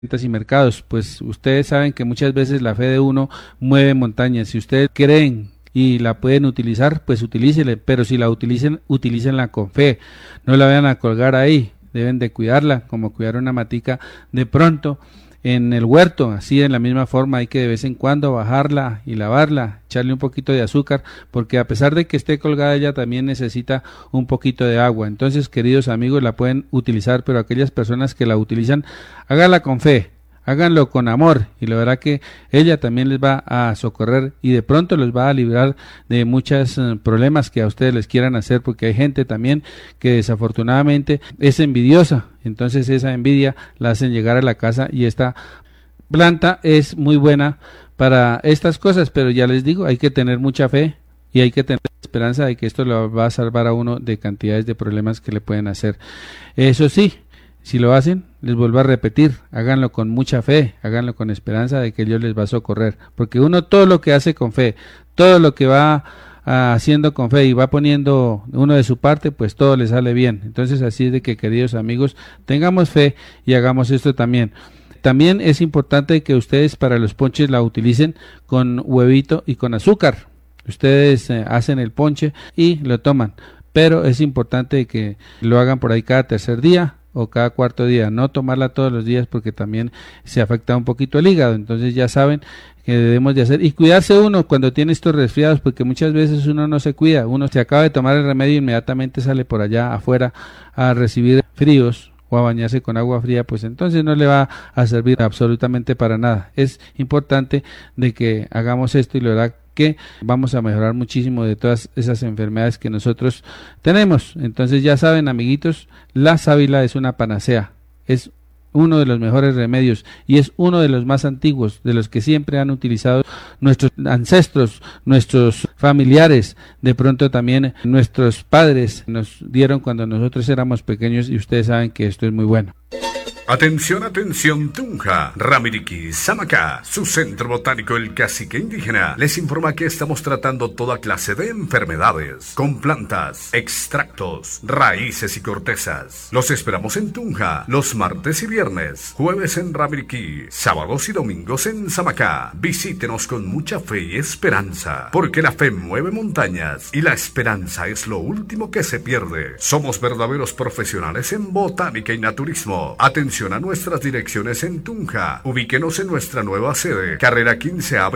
y mercados, pues ustedes saben que muchas veces la fe de uno mueve montañas. Si ustedes creen y la pueden utilizar, pues utilícenla, pero si la utilícenla con fe, no la vayan a colgar ahí, deben de cuidarla como cuidar una matica de pronto en el huerto. Así de la misma forma hay que de vez en cuando bajarla y lavarla, echarle un poquito de azúcar, porque a pesar de que esté colgada ella también necesita un poquito de agua. Entonces, queridos amigos, la pueden utilizar, pero aquellas personas que la utilizan, háganla con fe, háganlo con amor, y la verdad que ella también les va a socorrer y de pronto les va a librar de muchos problemas que a ustedes les quieran hacer, porque hay gente también que desafortunadamente es envidiosa. Entonces esa envidia la hacen llegar a la casa, y esta planta es muy buena para estas cosas, pero ya les digo, hay que tener mucha fe y hay que tener esperanza de que esto lo va a salvar a uno de cantidades de problemas que le pueden hacer. Eso sí, si lo hacen, les vuelvo a repetir, háganlo con mucha fe, háganlo con esperanza de que Dios les va a socorrer, porque uno todo lo que hace con fe, todo lo que va haciendo con fe y va poniendo uno de su parte, pues todo le sale bien. Entonces así es de que, queridos amigos, tengamos fe y hagamos esto también. También es importante que ustedes para los ponches la utilicen con huevito y con azúcar. Ustedes hacen el ponche y lo toman, pero es importante que lo hagan por ahí cada tercer día o cada cuarto día, no tomarla todos los días porque también se afecta un poquito el hígado. Entonces ya saben que debemos de hacer y cuidarse uno cuando tiene estos resfriados, porque muchas veces uno no se cuida, uno se acaba de tomar el remedio y inmediatamente sale por allá afuera a recibir fríos o a bañarse con agua fría, pues entonces no le va a servir absolutamente para nada. Es importante de que hagamos esto, y la verdad que vamos a mejorar muchísimo de todas esas enfermedades que nosotros tenemos. Entonces ya saben, amiguitos, la sábila es una panacea, es uno de los mejores remedios y es uno de los más antiguos, de los que siempre han utilizado nuestros ancestros, nuestros familiares, de pronto también nuestros padres nos dieron cuando nosotros éramos pequeños, y ustedes saben que esto es muy bueno. Atención, atención, Tunja, Ramiriquí, Samacá, su centro botánico El Cacique Indígena, les informa que estamos tratando toda clase de enfermedades, con plantas, extractos, raíces y cortezas. Los esperamos en Tunja, los martes y viernes, jueves en Ramiriquí, sábados y domingos en Samacá. Visítenos con mucha fe y esperanza, porque la fe mueve montañas y la esperanza es lo último que se pierde. Somos verdaderos profesionales en botánica y naturismo. Atención a nuestras direcciones en Tunja. Ubíquenos en nuestra nueva sede, carrera 15A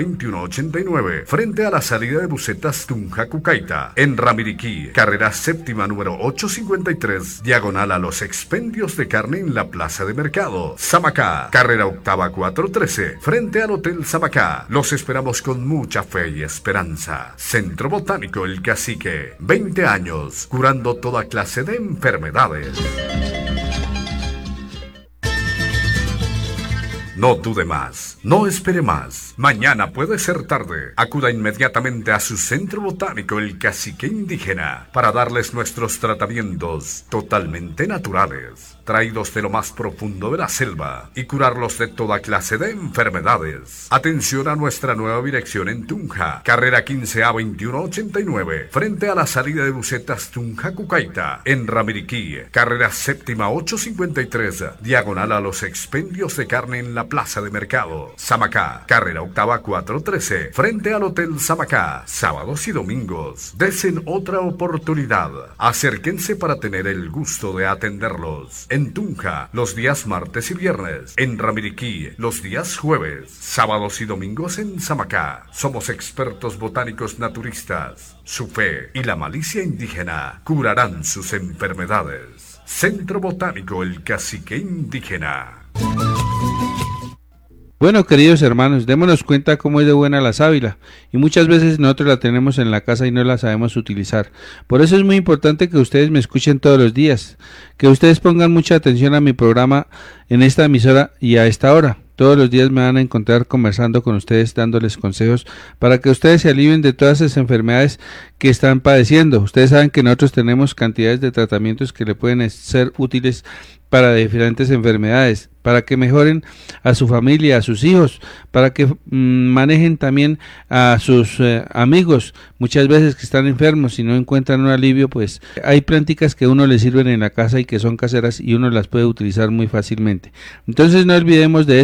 2189, frente a la salida de busetas Tunja Cucaita. En Ramiriquí, carrera séptima número 853, diagonal a los expendios de carne en la plaza de mercado. Samacá, carrera octava 413, frente al Hotel Samacá. Los esperamos con mucha fe y esperanza. Centro Botánico El Cacique, 20 años, curando toda clase de enfermedades. No dude más, no espere más. Mañana puede ser tarde. Acuda inmediatamente a su centro botánico El Cacique Indígena para darles nuestros tratamientos totalmente naturales, traídos de lo más profundo de la selva, y curarlos de toda clase de enfermedades. Atención a nuestra nueva dirección en Tunja, carrera 15A 2189, frente a la salida de busetas Tunja Cucaita. En Ramiriquí, carrera séptima 853, diagonal a los expendios de carne en la plaza de mercado. Samacá, carrera octava 413, frente al Hotel Samacá. Sábados y domingos, desen otra oportunidad. Acérquense para tener el gusto de atenderlos. En Tunja, los días martes y viernes. En Ramiriquí, los días jueves. Sábados y domingos en Samacá. Somos expertos botánicos naturistas. Su fe y la malicia indígena curarán sus enfermedades. Centro Botánico El Cacique Indígena. Bueno, queridos hermanos, démonos cuenta cómo es de buena la sábila, y muchas veces nosotros la tenemos en la casa y no la sabemos utilizar. Por eso es muy importante que ustedes me escuchen todos los días, que ustedes pongan mucha atención a mi programa en esta emisora y a esta hora. Todos los días me van a encontrar conversando con ustedes, dándoles consejos para que ustedes se alivien de todas esas enfermedades que están padeciendo. Ustedes saben que nosotros tenemos cantidades de tratamientos que le pueden ser útiles para diferentes enfermedades, para que mejoren a su familia, a sus hijos, para que manejen también a sus amigos, muchas veces que están enfermos y no encuentran un alivio, pues hay planticas que a uno le sirven en la casa y que son caseras y uno las puede utilizar muy fácilmente. Entonces no olvidemos de